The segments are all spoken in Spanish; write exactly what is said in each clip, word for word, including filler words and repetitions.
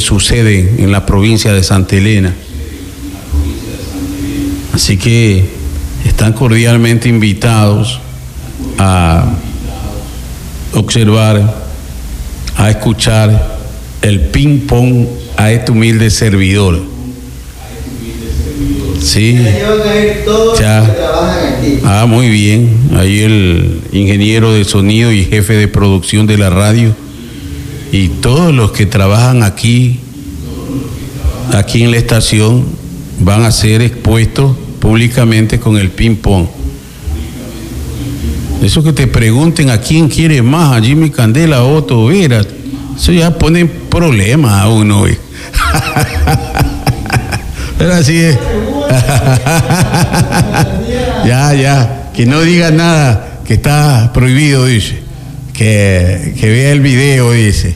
suceden en la provincia de Santa Elena. Así que están cordialmente invitados a observar, a escuchar el ping-pong a este humilde servidor. Sí, ya. Ah, muy bien. Ahí el ingeniero de sonido y jefe de producción de la radio y todos los que trabajan aquí, aquí en la estación, van a ser expuestos públicamente con el ping-pong. Eso que te pregunten a quién quiere más, a Jimmy Candela o Otto Vera, eso ya pone problemas a uno. Pero así es. Ya, ya, que no diga nada, que está prohibido, dice. Que, que vea el video, dice.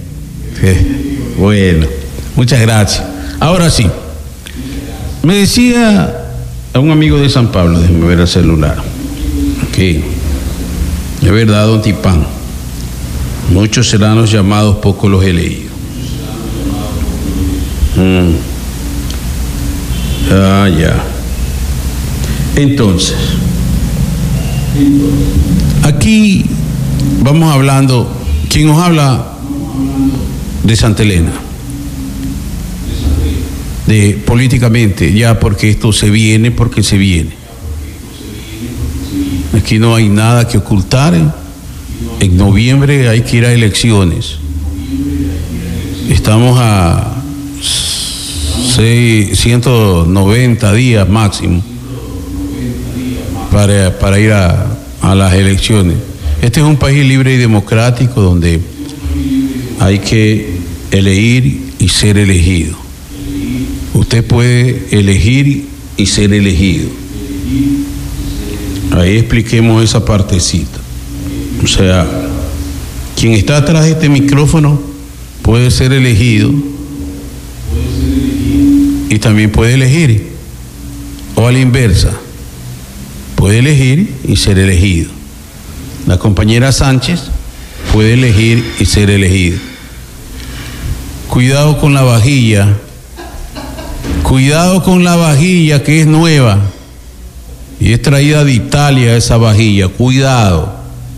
Bueno, muchas gracias. Ahora sí, me decía a un amigo de San Pablo, déjeme ver el celular, que es verdad, don Tipán, muchos serán los llamados, pocos los elegidos. Mm. Ah, ya. Entonces, aquí vamos hablando, ¿quién nos habla? De Santa Elena, de políticamente, ya, porque esto se viene, porque se viene. Aquí no hay nada que ocultar. En noviembre hay que ir a elecciones. Estamos a ciento noventa días máximo para, para ir a, a las elecciones. Este es un país libre y democrático donde hay que elegir y ser elegido. Usted puede elegir y ser elegido. Ahí expliquemos esa partecita. O sea, quien está atrás de este micrófono puede ser elegido y también puede elegir, o a la inversa, puede elegir y ser elegido. La compañera Sánchez puede elegir y ser elegido. Cuidado con la vajilla, cuidado con la vajilla que es nueva y es traída de Italia esa vajilla, cuidado.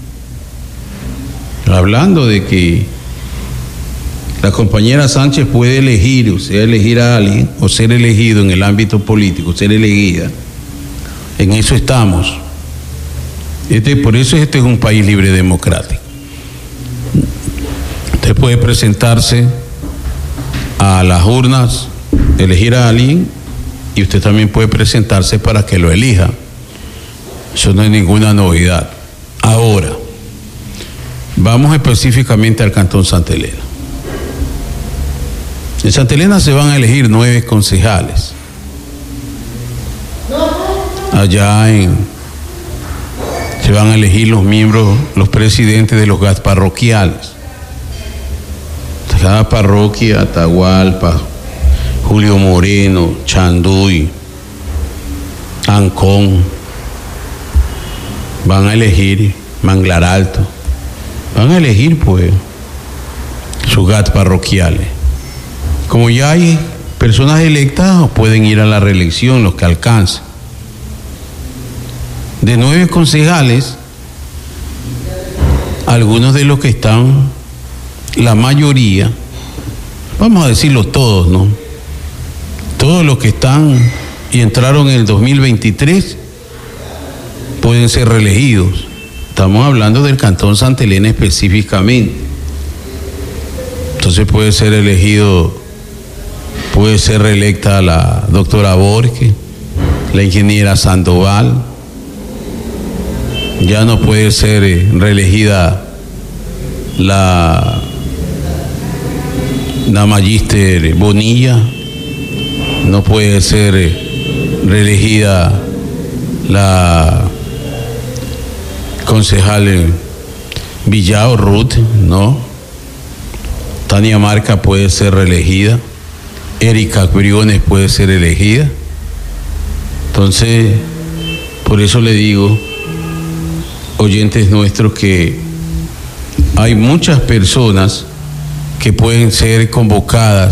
Hablando de que la compañera Sánchez puede elegir, o sea, elegir a alguien, o ser elegido en el ámbito político, ser elegida. En eso estamos. Este, por eso este es un país libre y democrático. Usted puede presentarse a las urnas, elegir a alguien, y usted también puede presentarse para que lo elija. Eso no es ninguna novedad. Ahora, vamos específicamente al Cantón Santa Elena. En Santa Elena se van a elegir nueve concejales. Allá en, se van a elegir los miembros, los presidentes de los G A T parroquiales. Cada parroquia, Atahualpa, Julio Moreno, Chanduy, Ancón, van a elegir Manglar Alto, van a elegir pues sus G A T parroquiales. Como ya hay personas electas, pueden ir a la reelección los que alcancen. De nueve concejales, algunos de los que están, la mayoría, vamos a decirlo todos, ¿no? Todos los que están y entraron en el dos mil veintitrés pueden ser reelegidos. Estamos hablando del Cantón Santa Elena específicamente. Entonces puede ser elegido, puede ser reelecta la doctora Borges, la ingeniera Sandoval. Ya no puede ser eh, reelegida la, la magíster Bonilla, no puede ser eh, reelegida la concejal eh, Villao Ruth, no. Tania Marca puede ser reelegida, Erika Briones puede ser elegida. Entonces, por eso le digo, oyentes nuestros, que hay muchas personas que pueden ser convocadas